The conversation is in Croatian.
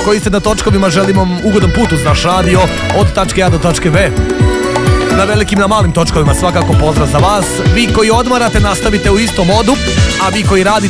koji ste na točkovima, želim vam ugodan put uz naš radio od tačke A do tačke B. Na velikim, na malim točkovima svakako pozdrav za vas. Vi koji odmarate, nastavite u istom modu, a vi koji radite